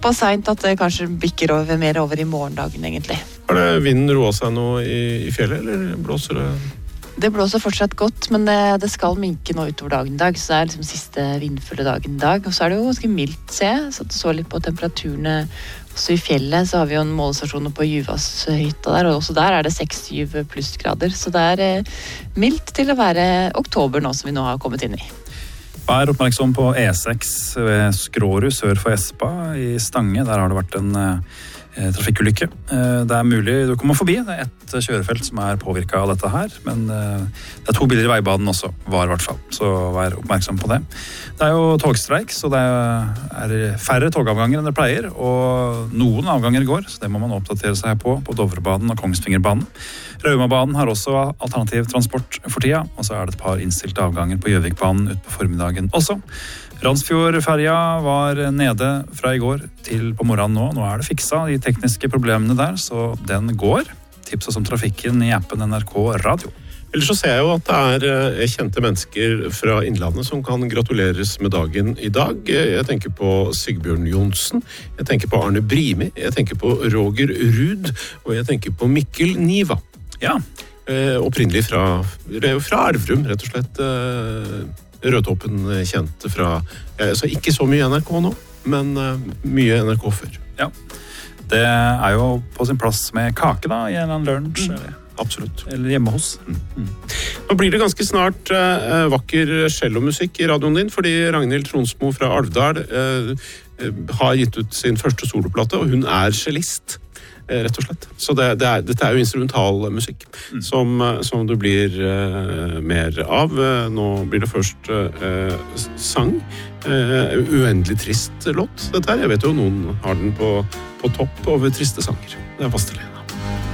såpass sent at det kanskje bikker mer over I morgendagen egentlig. Har det vinden roet seg nå I fjellet, eller blåser det? Det blåser fortsatt godt, men det skal minke nå utover dagen I dag, så det liksom siste vindfulle dagen I dag. Og så det jo ganske mildt, så litt på temperaturene. Også I fjellet så har vi jo en målestasjon på Juvashytta der, og også der det 6-7 plussgrader, så det mildt til å være oktober nå som vi nå har kommet inn I. Vær oppmerksom på E6 ved Skrårud sør for Espa I Stange. Der har det vært en trafikkulykke. Det mulig du kommer forbi. Det et kjørefelt som påvirket av dette her, men det 2 biler I veibanen også, var I hvert fall. Så vær oppmerksom på det. Det jo togstreik, så det færre togavganger enn det pleier, og noen avganger går, så det må man oppdatere seg på Dovrebanen og Kongsvingerbanen. Raumabanen har også alternativ transport for tida, og så det et par innstilte avganger på Gjøvikbanen ut på formiddagen også. Randsfjordferja var nede fra I går til på morgenen nå. Nå det fiksa, de tekniske problemene der, så den går. Tips oss om trafikken I appen NRK Radio. Ellers så ser jeg jo at det kjente mennesker fra Innlandet som kan gratuleres med dagen I dag. Jeg tenker på Sigbjørn Johnsen, jeg tenker på Arne Brimi, jeg tenker på Roger Ruud, og jeg tenker på Mikkel Niva. Ja. Opprinnelig fra Elverum, rett og slett. Rødtoppen kjent fra, altså ikke så mye NRK nå, men mye NRK før. Ja, det jo på sin plass med kake da, I en eller annen lunsj. Absolutt. Eller hjemme hos. Nå blir det ganske snart vakker cellomusikk I radioen din, fordi Ragnhild Tronsmo fra Alvdal har gitt ut sin første soloplate, og hun cellist. Rett og slett. Så dette jo instrumental musikk som det blir mer av. Nå blir det først sang. Uendelig trist låt, dette Jeg vet jo noen har den på topp over triste sanger. Det Vastelena.